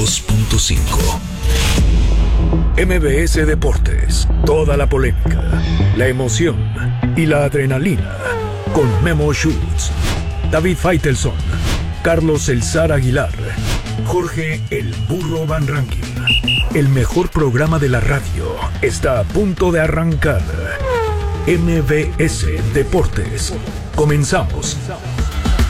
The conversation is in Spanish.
92.5. MBS Deportes, toda la polémica, la emoción y la adrenalina, con Memo Schutz, David Faitelson, Carlos El Zar Aguilar, Jorge El Burro Van Rankin. El mejor programa de la radio está a punto de arrancar. MBS Deportes. Comenzamos.